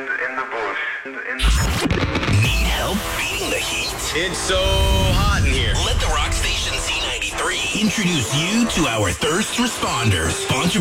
In the bush. In the bush. Need help beating the heat? It's so hot in here. Let the rock station Z93 introduce you to our thirst responders. Sponsored